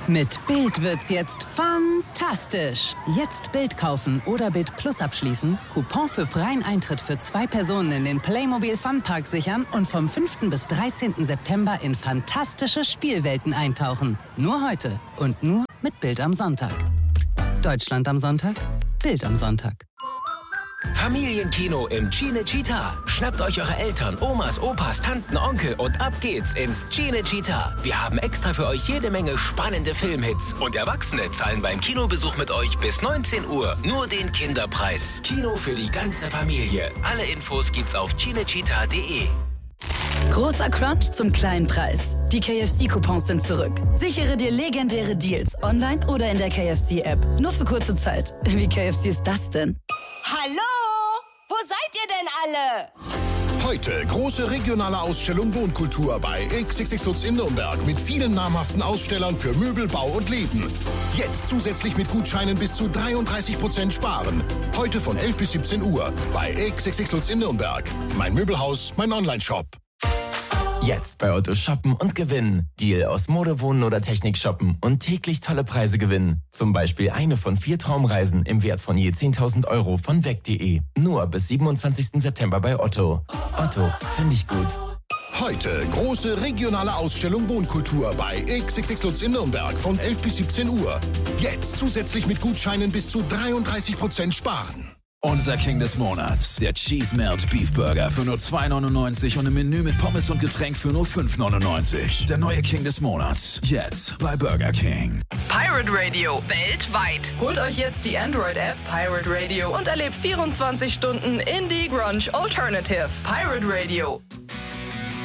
Mit Bild wird's jetzt fantastisch. Jetzt Bild kaufen oder Bild Plus abschließen, Coupon für freien Eintritt für 2 Personen in den Playmobil Funpark sichern und vom 5. bis 13. September in fantastische Spielwelten eintauchen. Nur heute und nur mit Bild am Sonntag. Deutschland am Sonntag, Bild am Sonntag. Familienkino im Cinecittà. Schnappt euch eure Eltern, Omas, Opas, Tanten, Onkel und ab geht's ins Cinecittà. Wir haben extra für euch jede Menge spannende Filmhits. Und Erwachsene zahlen beim Kinobesuch mit euch bis 19 Uhr nur den Kinderpreis. Kino für die ganze Familie. Alle Infos gibt's auf cinecittà.de. Großer Crunch zum kleinen Preis. Die KFC-Coupons sind zurück. Sichere dir legendäre Deals online oder in der KFC-App. Nur für kurze Zeit. Wie KFC ist das denn? Hallo? Wo seid ihr denn alle? Heute große regionale Ausstellung Wohnkultur bei XXX Lutz in Nürnberg mit vielen namhaften Ausstellern für Möbel, Bau und Leben. Jetzt zusätzlich mit Gutscheinen bis zu 33% sparen. Heute von 11 bis 17 Uhr bei XXX Lutz in Nürnberg. Mein Möbelhaus, mein Online-Shop. Jetzt bei Otto shoppen und gewinnen. Deal aus Mode, Wohnen oder Technik shoppen und täglich tolle Preise gewinnen. Zum Beispiel eine von 4 Traumreisen im Wert von je 10.000 Euro von weg.de. Nur bis 27. September bei Otto. Otto, finde ich gut. Heute große regionale Ausstellung Wohnkultur bei XXX Lutz in Nürnberg von 11 bis 17 Uhr. Jetzt zusätzlich mit Gutscheinen bis zu 33% sparen. Unser King des Monats, der Cheese Melt Beef Burger für nur 2,99 und im Menü mit Pommes und Getränk für nur 5,99. Der neue King des Monats, jetzt bei Burger King. Pirate Radio, weltweit. Holt euch jetzt die Android-App Pirate Radio und erlebt 24 Stunden Indie Grunge Alternative. Pirate Radio.